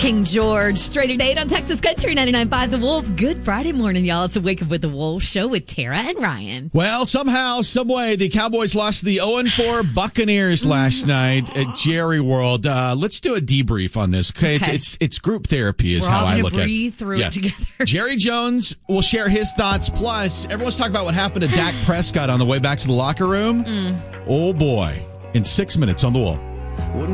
King George, straight at 8 on Texas Country 99.5 The Wolf. Good Friday morning, y'all. It's a Wake Up with the Wolf show with Tara and Ryan. Well, somehow, someway, the Cowboys lost to the 0-4 Buccaneers last night at Jerry World. Let's do a debrief on this. Okay. It's group therapy is how I look at it. We're all going to breathe through it together. Jerry Jones will share his thoughts. Plus, everyone's talking about what happened to Dak Prescott on the way back to the locker room. Oh, boy. In 6 minutes on The Wolf.